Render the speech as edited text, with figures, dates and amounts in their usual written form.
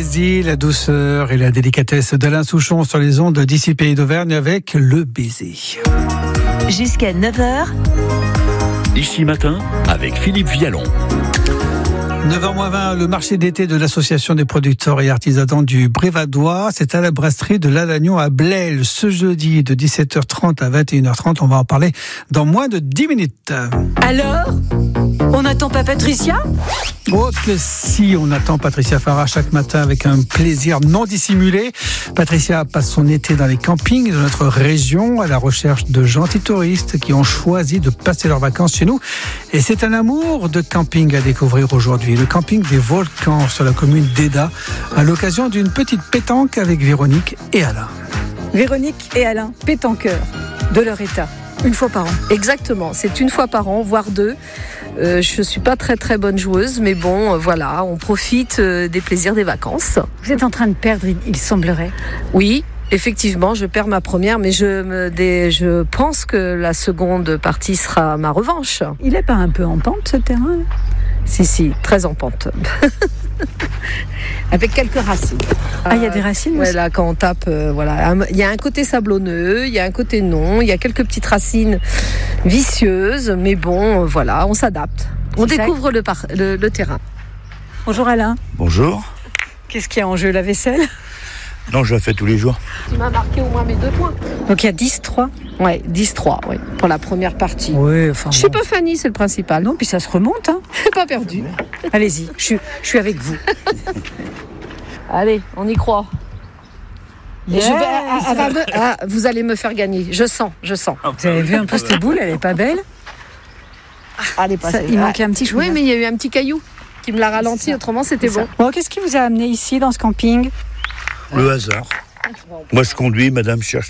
poésie, la douceur et la délicatesse d'Alain Souchon sur les ondes d'ici Pays d'Auvergne avec Le Baiser. Jusqu'à 9h. Ici Matin avec Philippe Vialon. 9h-20, le marché d'été de l'Association des producteurs et artisans du Brévadois, c'est à la brasserie de l'Alagnon à Blesle, ce jeudi de 17h30 à 21h30. On va en parler dans moins de 10 minutes. Alors, on n'attend pas Patricia ? Oh que si, on attend Patricia Farah chaque matin avec un plaisir non dissimulé. Patricia passe son été dans les campings de notre région à la recherche de gentils touristes qui ont choisi de passer leurs vacances chez nous. Et c'est un amour de camping à découvrir aujourd'hui. Le camping des Volcans sur la commune d'Eda à l'occasion d'une petite pétanque avec Véronique et Alain. Véronique et Alain, pétanqueurs de leur état. Une fois par an. Exactement, c'est une fois par an, voire deux. Je ne suis pas très bonne joueuse, mais bon, voilà, on profite des plaisirs des vacances. Vous êtes en train de perdre, il semblerait. Oui, effectivement, je perds ma première, mais je pense que la seconde partie sera ma revanche. Il n'est pas un peu en pente, ce terrain ? Si, très en pente. Avec quelques racines. Ah, il y a des racines aussi. Là, quand on tape, voilà. Il y a un côté sablonneux, il y a un côté non, il y a quelques petites racines vicieuses, mais bon, voilà, on s'adapte. On découvre le terrain. Bonjour Alain. Bonjour. Qu'est-ce qu'il y a en jeu, la vaisselle ? Non, je la fais tous les jours. Tu m'as marqué au moins mes 2 points. Donc il y a 10-3 ? Ouais, 10-3, oui, pour la première partie. Oui, enfin. Je suis pas Fanny, c'est le principal. Non, puis ça se remonte, hein. Je suis pas perdue. Allez-y, je suis avec vous. Allez, on y croit. Et Yes. vous allez me faire gagner. Je sens. Vous avez vu un peu cette boule, elle est pas belle ? Allez, pas Il manquait un petit chou. Oui, mais il y a eu un petit caillou qui me l'a ralenti, autrement c'était bon. Bon, qu'est-ce qui vous a amené ici, dans ce camping ? Le hasard. Moi, je conduis, madame cherche